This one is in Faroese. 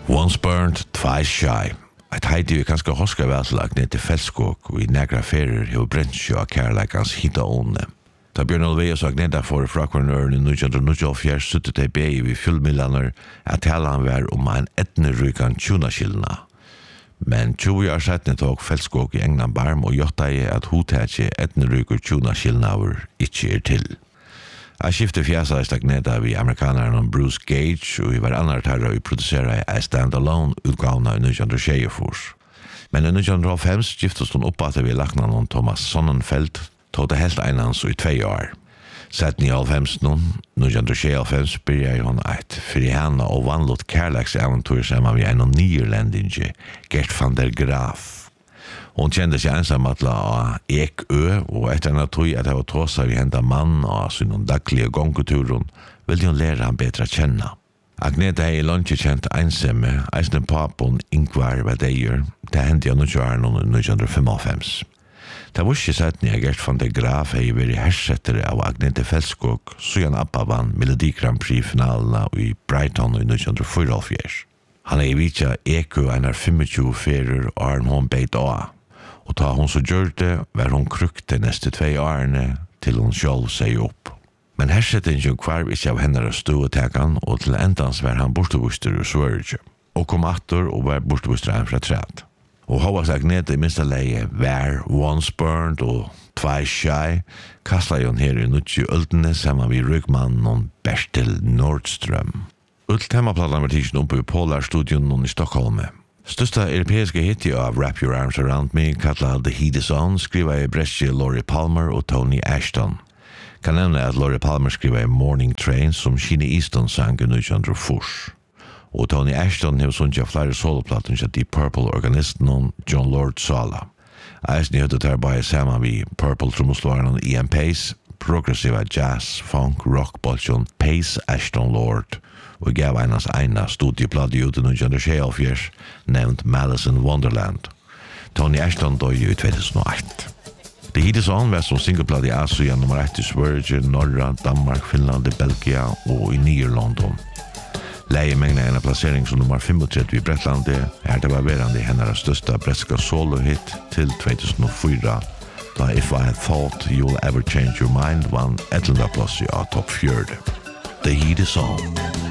Once burned, twice shy. Et heidi vi kanskje hoska velslag ned til Felskog og i negra ferier hev brensjå av kærleikans hita åne. Da Bjørn Olveus og Agneta for frakvarnøren i 1994 suttet de bei vi fullmillaner at tala han var en etnerykan tjunaskillna. Men 20 år settene tok Felskog i England barm og jotta i at hotetje etnerykur tjunaskillnaver ikkje til. Jeg skiftet fjasa i Agneta vi amerikaneren Bruce Gage og vi var annar tarra vi produsera i stand-alone utgavna i 1924. Men i 1905 skiftet hun opp at vi lakna noen Thomas Sonnenfeld tog det helt einans i 2 år. Sett 1995 byrjar hun eit fri hana og vanlått kærleikseventyr sammen med en nyrlendinge, Gert van der Graaf. Hon kände sig ensam att la Ekö och efter en tog att det var tåsa vi hända man och sin dagliga gångkulturen ville hon lära han bättre känna. Agneta i lunch känt ensamme, eisen papon Ingvar var dejer, det hände jag nog kvar någon 1955. Det var inte sett när Gert van der Graaf hei vært hersetter av Agneta Felskog, så han Appa vann Melodi Grand Prix-finalerna i Brighton i 1944. Han hei vitja Ekö einar 25 ferier og hon beit av. Og ta hon så gjør det, var hon krukte neste 2 årene til hon sjálv seg opp. Men hersettingen kvarv ikkje av henne stuetekan, og til endans var han bortevuster ur Sverige. Og kom atter og var bortevuster en fra træt. Og Håvas Agnete i minsta leie var Once Burned og Twice Shy, kastla hon her i nutje Øldene sammen med rygmannen og Bertil Nordström. Ult hemmapladan var tidsen oppe i Polar-studion i Stockholm. Størsta europeiske hitti av Wrap Your Arms Around Me, kallad The Heat Is On, skriva i Bresci Laurie Palmer og Tony Ashton. Kan nevne at Laurie Palmer skriva i Morning Train som Sheena Easton sang i 1904. Og Tony Ashton hef sunnet flere soloplaten til Deep Purple organisten og John Lord Sala. Eisen høyde der bare sammen vi Purple trommeslåren Ian Pace, progressiva jazz, funk, rock, bolsjon Pace Ashton Lord, og gav einas eina studieplade ut i 1924, nevnt Malice in Wonderland. Tony Ashton døy i 2008. The Heat Is On var som singleplade i Asia nummer 1 i Sverige, Norra, Danmark, Finland, Belgia og i Nederlondon. Leie mengna en plassering som nummer 35 i Bretlandet, det var verande hennara størsta bretska solo-hit til 2004, da If I Thought You'll Ever Change Your Mind vann 11. plass i topp 4. The Heat Is On.